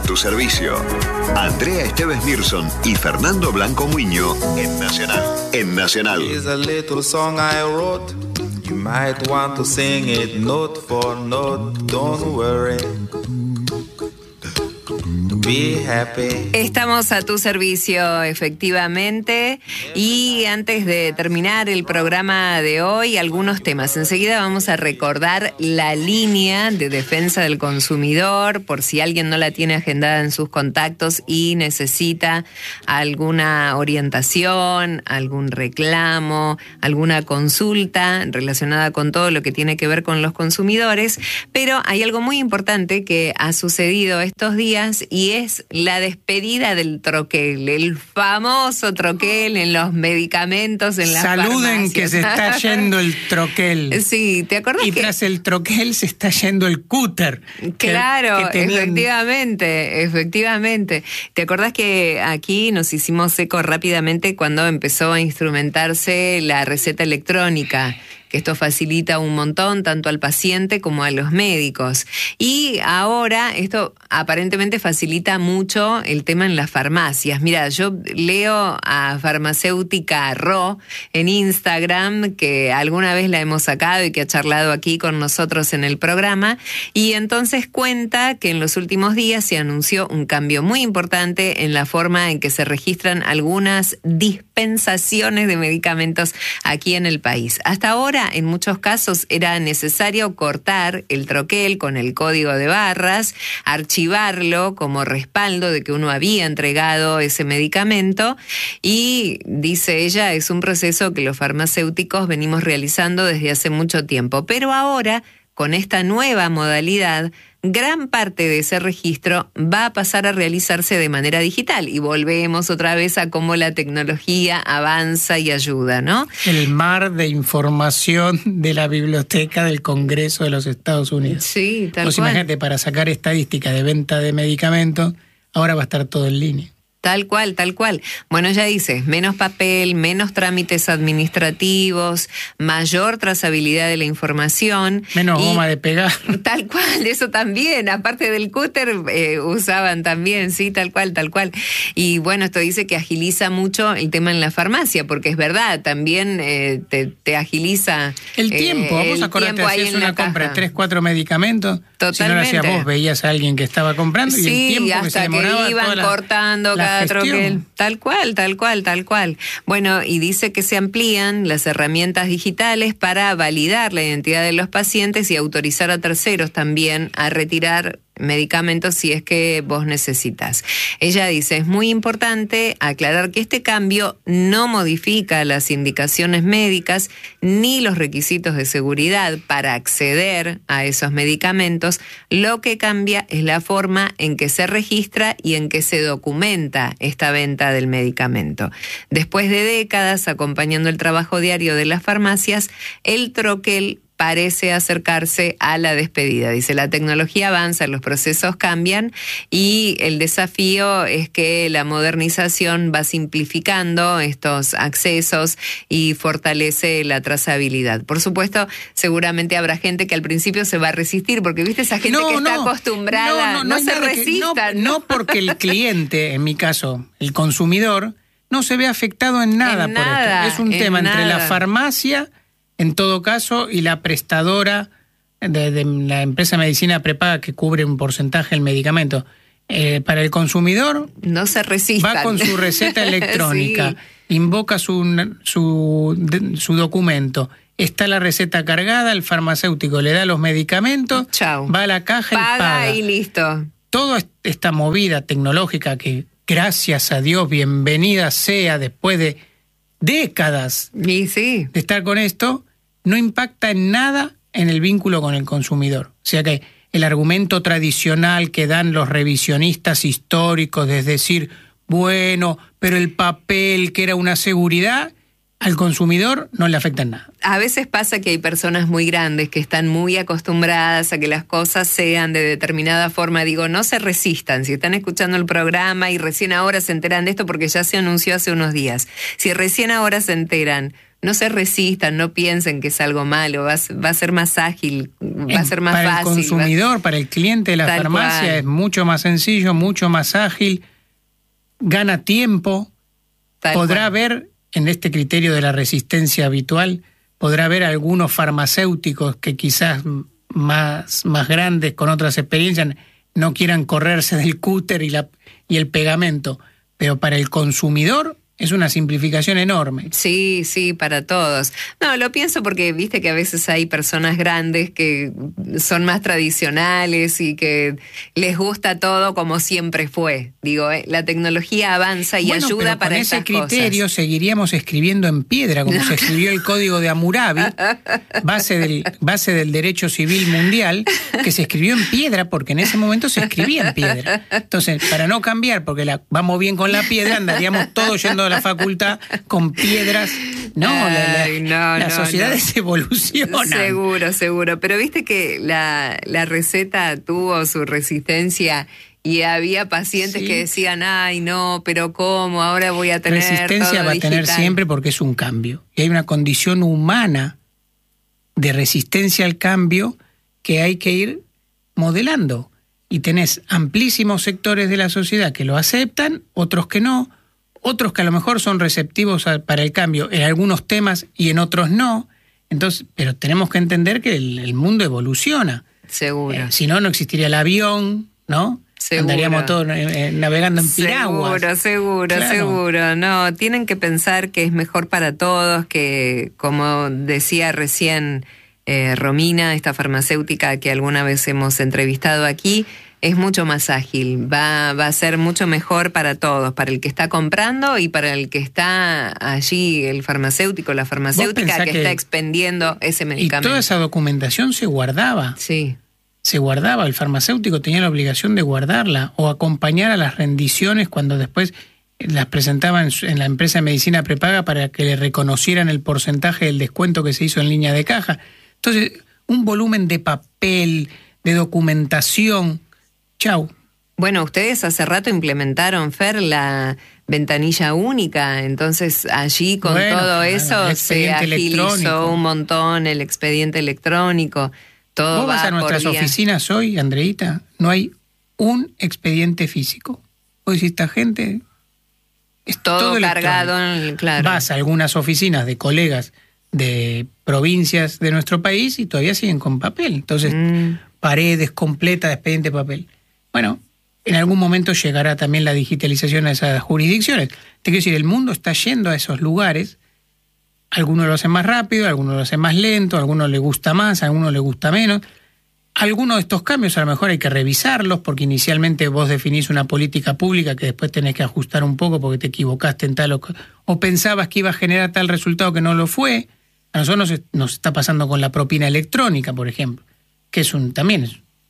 tu servicio. Andrea Esteves Mirson y Fernando Blanco Muiño en Nacional. En Nacional. Here's a little song I wrote. You might want to sing it note for note. Don't worry. Be happy. Estamos a tu servicio, efectivamente. Y antes de terminar el programa de hoy, algunos temas. Enseguida vamos a recordar la línea de defensa del consumidor, por si alguien no la tiene agendada en sus contactos y necesita alguna orientación, algún reclamo, alguna consulta relacionada con todo lo que tiene que ver con los consumidores. Pero hay algo muy importante que ha sucedido estos días y es la despedida del troquel, el famoso troquel en los medicamentos, en las farmacias. Saluden que se está yendo el troquel. Sí, ¿te acordás? Y tras el troquel se está yendo el cúter. Claro, que tenían... efectivamente. ¿Te acordás que aquí nos hicimos eco rápidamente cuando empezó a instrumentarse la receta electrónica? Esto facilita un montón tanto al paciente como a los médicos. Y ahora esto aparentemente facilita mucho el tema en las farmacias. Mira, yo leo a Farmacéutica Ro en Instagram, que alguna vez la hemos sacado y que ha charlado aquí con nosotros en el programa, y entonces cuenta que en los últimos días se anunció un cambio muy importante en la forma en que se registran algunas dispensaciones de medicamentos aquí en el país. Hasta ahora, en muchos casos, era necesario cortar el troquel con el código de barras, archivarlo como respaldo de que uno había entregado ese medicamento y, dice ella, es un proceso que los farmacéuticos venimos realizando desde hace mucho tiempo. Pero ahora, con esta nueva modalidad, gran parte de ese registro va a pasar a realizarse de manera digital y volvemos otra vez a cómo la tecnología avanza y ayuda, ¿no? El mar de información de la Biblioteca del Congreso de los Estados Unidos. Sí, tal Pues cual. imagínate, para sacar estadística de venta de medicamentos, ahora va a estar todo en línea. Tal cual. Bueno, ya dice, menos papel, menos trámites administrativos, mayor trazabilidad de la información. Menos goma de pegar. Tal cual, eso también. Aparte del cúter, usaban también, sí, tal cual. Y bueno, esto dice que agiliza mucho el tema en la farmacia, porque es verdad, también te agiliza el tiempo. Vos acordate, hacías una compra de 3-4 medicamentos. Totalmente. Si no lo hacías vos, veías a alguien que estaba comprando y el tiempo hasta que se demoraba. que iban cortando cada troquel. Tal cual. Bueno, y dice que se amplían las herramientas digitales para validar la identidad de los pacientes y autorizar a terceros también a retirar medicamentos si es que vos necesitas. Ella dice, es muy importante aclarar que este cambio no modifica las indicaciones médicas ni los requisitos de seguridad para acceder a esos medicamentos. Lo que cambia es la forma en que se registra y en que se documenta esta venta del medicamento. Después de décadas acompañando el trabajo diario de las farmacias, el troquel parece acercarse a la despedida. Dice, la tecnología avanza, los procesos cambian y el desafío es que la modernización va simplificando estos accesos y fortalece la trazabilidad. Por supuesto, seguramente habrá gente que al principio se va a resistir, porque viste esa gente que está acostumbrada, no se resistan. No, porque el cliente, en mi caso, el consumidor, no se ve afectado en nada por esto. Es un tema entre la farmacia, en todo caso, y la prestadora de la empresa de medicina prepaga que cubre un porcentaje del medicamento. Para el consumidor, no se resistan. Va con su receta electrónica, sí. Invoca su documento. Está la receta cargada, el farmacéutico le da los medicamentos, chau. Va a la caja y paga. Y listo. Toda esta movida tecnológica que, gracias a Dios, bienvenida sea después de décadas de estar con esto, no impacta en nada en el vínculo con el consumidor. O sea que el argumento tradicional que dan los revisionistas históricos, es decir, bueno, pero el papel que era una seguridad, al consumidor no le afecta en nada. A veces pasa que hay personas muy grandes que están muy acostumbradas a que las cosas sean de determinada forma. Digo, no se resistan. Si están escuchando el programa y recién ahora se enteran de esto porque ya se anunció hace unos días. Si recién ahora se enteran, no se resistan, no piensen que es algo malo, va a ser más ágil, va a ser más para fácil. Para el consumidor, para el cliente de la farmacia es mucho más sencillo, mucho más ágil, gana tiempo, podrá ver en este criterio de la resistencia habitual, podrá ver algunos farmacéuticos que quizás más grandes con otras experiencias no quieran correrse del cúter y el pegamento, pero para el consumidor es una simplificación enorme. Sí, para todos. No, lo pienso porque viste que a veces hay personas grandes que son más tradicionales y que les gusta todo como siempre fue. Digo, la tecnología avanza y ayuda para estas cosas. Con ese criterio seguiríamos escribiendo en piedra, como se escribió el Código de Hammurabi, base del derecho civil mundial, que se escribió en piedra porque en ese momento se escribía en piedra. Entonces, para no cambiar, porque vamos bien con la piedra, andaríamos todos yendo a la facultad con piedras. Las sociedades evolucionan. Seguro. Pero viste que la receta tuvo su resistencia y había pacientes que decían, ay, no, pero ¿cómo? Ahora voy a tener resistencia todo va digital. A tener siempre porque es un cambio. Y hay una condición humana de resistencia al cambio que hay que ir modelando. Y tenés amplísimos sectores de la sociedad que lo aceptan, otros que no, otros que a lo mejor son receptivos para el cambio en algunos temas y en otros no. Entonces, pero tenemos que entender que el mundo evoluciona. Seguro. Si no, no existiría el avión, ¿no? Seguro. Andaríamos todos navegando en piraguas. Seguro. No, tienen que pensar que es mejor para todos, que como decía recién Romina, esta farmacéutica que alguna vez hemos entrevistado aquí, es mucho más ágil, va a ser mucho mejor para todos, para el que está comprando y para el que está allí, el farmacéutico, la farmacéutica que está expendiendo ese medicamento. Y toda esa documentación se guardaba. Sí. Se guardaba, el farmacéutico tenía la obligación de guardarla o acompañar a las rendiciones cuando después las presentaban en la empresa de medicina prepaga para que le reconocieran el porcentaje del descuento que se hizo en línea de caja. Entonces, un volumen de papel, de documentación. Chau. Bueno, ustedes hace rato implementaron, Fer, la ventanilla única, entonces allí con todo eso se agilizó un montón el expediente electrónico. Todo ¿Vos vas a nuestras oficinas hoy, Andreita? No hay un expediente físico. Vos decís, esta gente es todo cargado, claro. Vas a algunas oficinas de colegas de provincias de nuestro país y todavía siguen con papel. Entonces, paredes completas de expediente de papel. Bueno, en algún momento llegará también la digitalización a esas jurisdicciones. Te quiero decir, el mundo está yendo a esos lugares. Algunos lo hacen más rápido, algunos lo hacen más lento, a algunos les gusta más, a algunos les gusta menos. Algunos de estos cambios a lo mejor hay que revisarlos porque inicialmente vos definís una política pública que después tenés que ajustar un poco porque te equivocaste en tal o pensabas que iba a generar tal resultado que no lo fue. A nosotros nos está pasando con la propina electrónica, por ejemplo, que también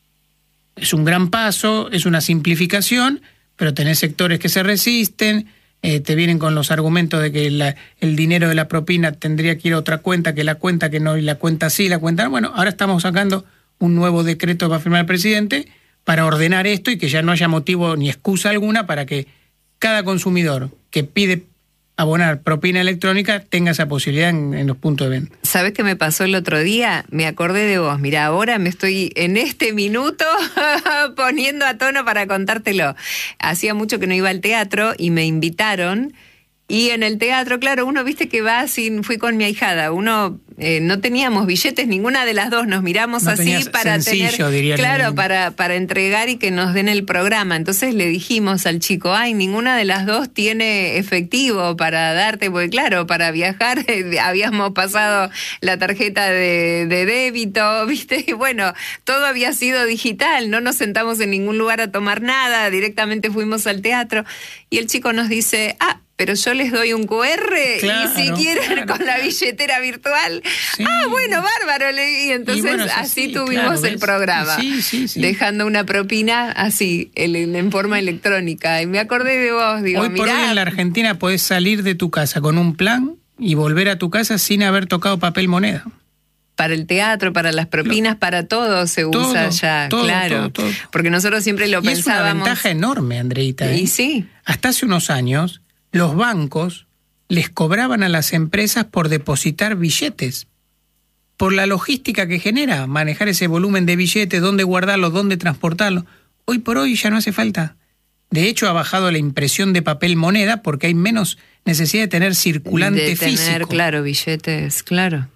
es un gran paso, es una simplificación, pero tenés sectores que se resisten, te vienen con los argumentos de que el dinero de la propina tendría que ir a otra cuenta, que la cuenta que no, y la cuenta sí, la cuenta no. Bueno, ahora estamos sacando un nuevo decreto para firmar el presidente para ordenar esto y que ya no haya motivo ni excusa alguna para que cada consumidor que pide abonar propina electrónica tenga esa posibilidad en los puntos de venta. ¿Sabés qué me pasó el otro día? Me acordé de vos. Mirá, ahora me estoy en este minuto poniendo a tono para contártelo. Hacía mucho que no iba al teatro y me invitaron. Y en el teatro, claro, uno viste que va fui con mi ahijada, no teníamos billetes, ninguna de las dos, nos miramos así para tener, claro, para entregar y que nos den el programa. Entonces le dijimos al chico, ninguna de las dos tiene efectivo para darte, porque claro, para viajar habíamos pasado la tarjeta de débito, viste, y bueno, todo había sido digital, no nos sentamos en ningún lugar a tomar nada, directamente fuimos al teatro y el chico nos dice, pero yo les doy un QR y si quieren con la billetera virtual. Sí. Bueno, bárbaro. Y entonces así tuvimos el programa. Sí. Dejando una propina así, en forma electrónica. Y me acordé de vos. Digo, hoy por hoy en la Argentina podés salir de tu casa con un plan y volver a tu casa sin haber tocado papel moneda. Para el teatro, para las propinas, para todo se usa ya, claro. Todo. Porque nosotros siempre lo pensábamos. Es una ventaja enorme, Andreita. Y sí. Hasta hace unos años los bancos les cobraban a las empresas por depositar billetes, por la logística que genera manejar ese volumen de billetes, dónde guardarlo, dónde transportarlo. Hoy por hoy ya no hace falta. De hecho, ha bajado la impresión de papel moneda porque hay menos necesidad de tener circulante físico. De tener, claro, billetes, claro.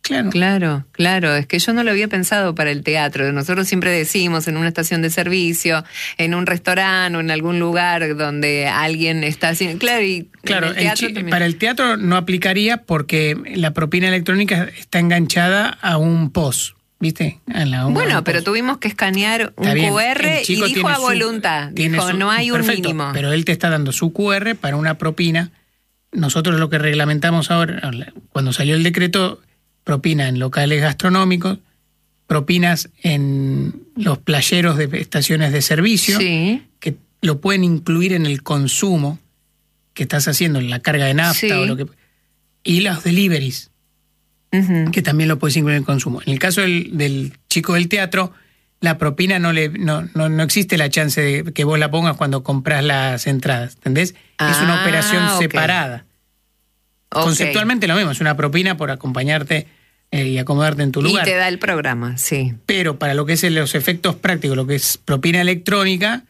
Claro, es que yo no lo había pensado para el teatro. Nosotros siempre decimos en una estación de servicio, en un restaurante o en algún lugar donde alguien está haciendo... Claro, para el teatro no aplicaría porque la propina electrónica está enganchada a un POS, ¿viste? Pero tuvimos que escanear un QR y dijo a voluntad. Dijo, no hay un mínimo. Pero él te está dando su QR para una propina. Nosotros lo que reglamentamos ahora, cuando salió el decreto... propina en locales gastronómicos, propinas en los playeros de estaciones de servicio, sí, que lo pueden incluir en el consumo que estás haciendo, en la carga de nafta, sí, o lo que, y los deliveries, que también lo puedes incluir en el consumo. En el caso del chico del teatro, la propina no existe la chance de que vos la pongas cuando compras las entradas, ¿entendés? Es una operación separada. Conceptualmente lo mismo, es una propina por acompañarte y acomodarte en tu lugar. Y te da el programa, sí. Pero para lo que es los efectos prácticos, lo que es propina electrónica,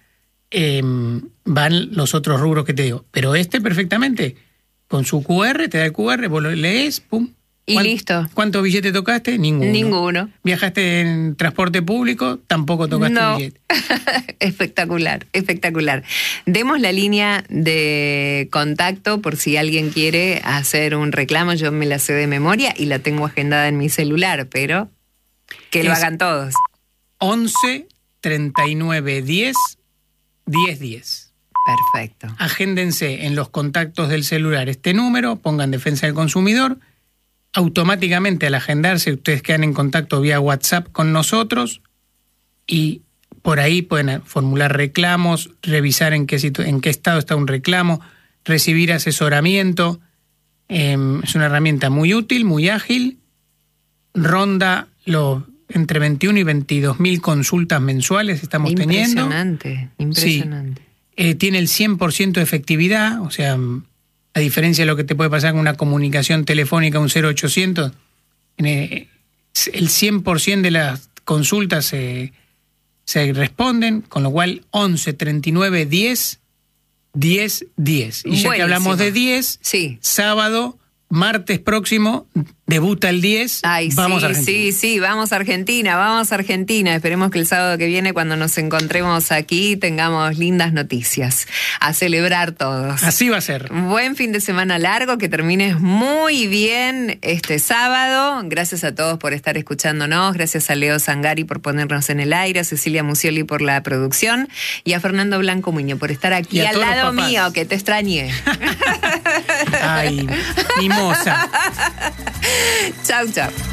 van los otros rubros que te digo. Pero perfectamente, con su QR, te da el QR, vos lo lees, pum. Y listo. ¿Cuántos billetes tocaste? Ninguno. ¿Viajaste en transporte público? Tampoco tocaste billete. Espectacular. Demos la línea de contacto por si alguien quiere hacer un reclamo. Yo me la sé de memoria y la tengo agendada en mi celular, pero que lo hagan todos. 11 39 10 10 10. Perfecto. Agéndense en los contactos del celular este número, pongan Defensa del Consumidor. Automáticamente al agendarse ustedes quedan en contacto vía WhatsApp con nosotros y por ahí pueden formular reclamos, revisar en qué estado está un reclamo, recibir asesoramiento. Es una herramienta muy útil, muy ágil, ronda entre 21 y 22 mil consultas mensuales estamos teniendo. Impresionante. Sí. Tiene el 100% de efectividad, o sea... A diferencia de lo que te puede pasar con una comunicación telefónica, un 0800, el 100% de las consultas se responden, con lo cual 11 39 10 10 10. Y ya Buenísimo. Que hablamos de 10, sí. Sábado, martes próximo, debuta el 10. Vamos a Argentina. Sí, vamos a Argentina. Esperemos que el sábado que viene, cuando nos encontremos aquí, tengamos lindas noticias. A celebrar todos. Así va a ser. Buen fin de semana largo, que termines muy bien este sábado. Gracias a todos por estar escuchándonos. Gracias a Leo Zangari por ponernos en el aire, a Cecilia Musioli por la producción y a Fernando Blanco Muñoz por estar aquí al lado mío, que te extrañé. Ay, mimosa. Chau.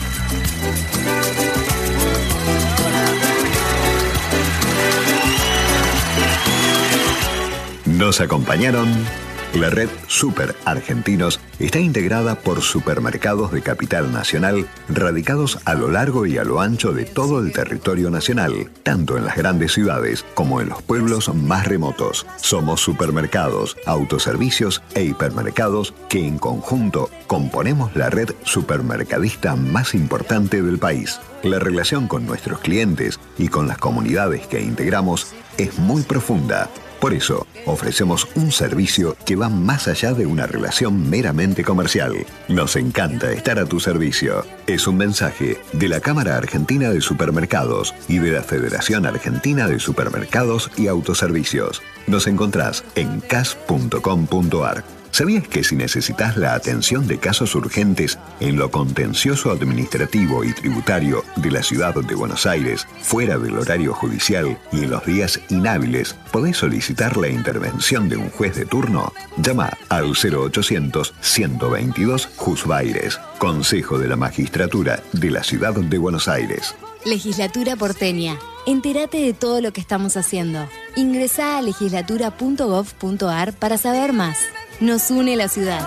Nos acompañaron. La red Super Argentinos está integrada por supermercados de capital nacional radicados a lo largo y a lo ancho de todo el territorio nacional, tanto en las grandes ciudades como en los pueblos más remotos. Somos supermercados, autoservicios e hipermercados que en conjunto componemos la red supermercadista más importante del país. La relación con nuestros clientes y con las comunidades que integramos es muy profunda. Por eso, ofrecemos un servicio que va más allá de una relación meramente comercial. Nos encanta estar a tu servicio. Es un mensaje de la Cámara Argentina de Supermercados y de la Federación Argentina de Supermercados y Autoservicios. Nos encontrás en cas.com.ar. ¿Sabías que si necesitas la atención de casos urgentes en lo contencioso administrativo y tributario de la ciudad de Buenos Aires, fuera del horario judicial y en los días inhábiles, podés solicitar la intervención de un juez de turno? Llama al 0800-122 Juzbaires, Consejo de la Magistratura de la ciudad de Buenos Aires. Legislatura porteña. Entérate de todo lo que estamos haciendo. Ingresá a legislatura.gov.ar para saber más. Nos une la ciudad.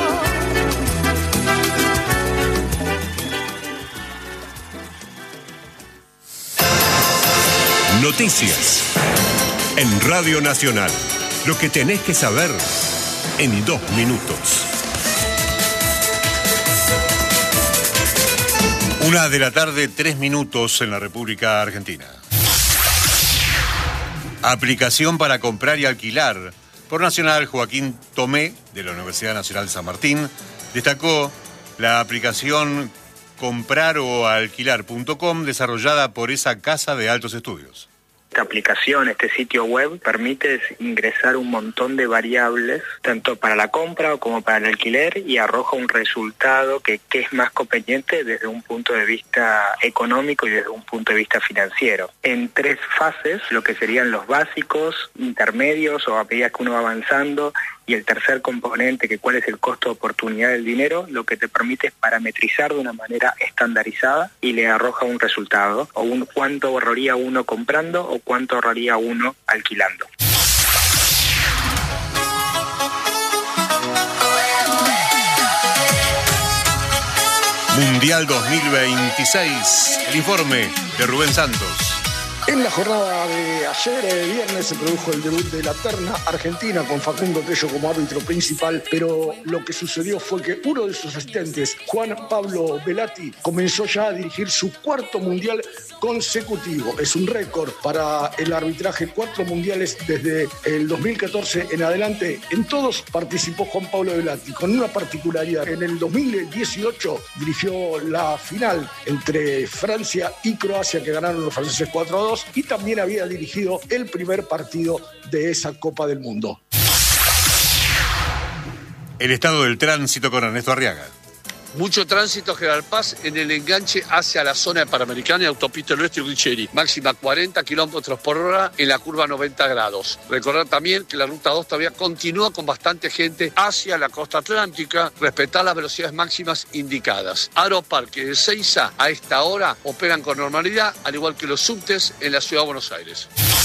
Noticias. En Radio Nacional. Lo que tenés que saber en 2 minutos. 1:03 en la República Argentina. Aplicación para comprar y alquilar. Por Nacional, Joaquín Tomé, de la Universidad Nacional de San Martín, destacó la aplicación compraroalquilar.com desarrollada por esa casa de altos estudios. Esta aplicación, este sitio web, permite ingresar un montón de variables, tanto para la compra como para el alquiler, y arroja un resultado que es más conveniente desde un punto de vista económico y desde un punto de vista financiero. En 3 fases, lo que serían los básicos, intermedios o a medida que uno va avanzando, y el tercer componente, que cuál es el costo de oportunidad del dinero, lo que te permite es parametrizar de una manera estandarizada y le arroja un resultado, o cuánto ahorraría uno comprando o cuánto ahorraría uno alquilando. Mundial 2026. El informe de Rubén Santos. En la jornada de ayer, viernes, se produjo el debut de la terna argentina con Facundo Tello como árbitro principal, pero lo que sucedió fue que uno de sus asistentes, Juan Pablo Velati, comenzó ya a dirigir su 4º mundial consecutivo. Es un récord para el arbitraje, 4 mundiales desde el 2014 en adelante. En todos participó Juan Pablo Velati, con una particularidad. En el 2018 dirigió la final entre Francia y Croacia, que ganaron los franceses 4-2, y también había dirigido el primer partido de esa Copa del Mundo. El estado del tránsito con Ernesto Arriaga. Mucho tránsito General Paz en el enganche hacia la zona de Panamericana y Autopista del Oeste y Richeri. Máxima 40 kilómetros por hora en la curva 90 grados. Recordar también que la Ruta 2 todavía continúa con bastante gente hacia la costa atlántica. Respetar las velocidades máximas indicadas. Aeroparque de Ezeiza a esta hora operan con normalidad, al igual que los subtes en la ciudad de Buenos Aires.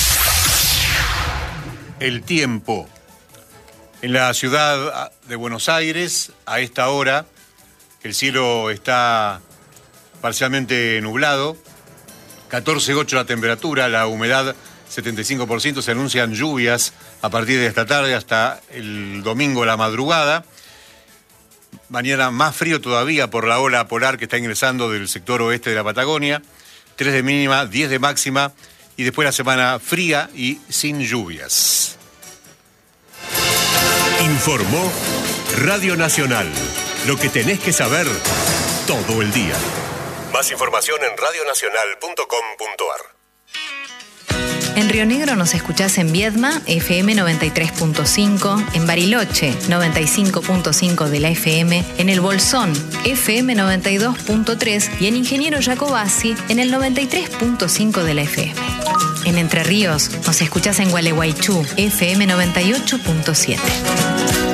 El tiempo. En la ciudad de Buenos Aires, a esta hora, el cielo está parcialmente nublado, 14,8 la temperatura, la humedad 75%, se anuncian lluvias a partir de esta tarde hasta el domingo a la madrugada. Mañana más frío todavía por la ola polar que está ingresando del sector oeste de la Patagonia, 3 de mínima, 10 de máxima, y después la semana fría y sin lluvias. Informó Radio Nacional. Lo que tenés que saber todo el día. Más información en radionacional.com.ar. En Río Negro nos escuchás en Viedma, FM 93.5, en Bariloche, 95.5 de la FM, en El Bolsón, FM 92.3 y en Ingeniero Jacobasi, en el 93.5 de la FM. En Entre Ríos nos escuchás en Gualeguaychú, FM 98.7.